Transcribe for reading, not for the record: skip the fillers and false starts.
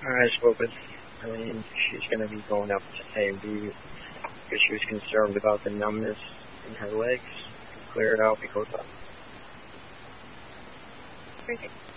I spoke with Eileen. She's going to be going up to A&B because she was concerned about the numbness in her legs. Clear it out because of Very good.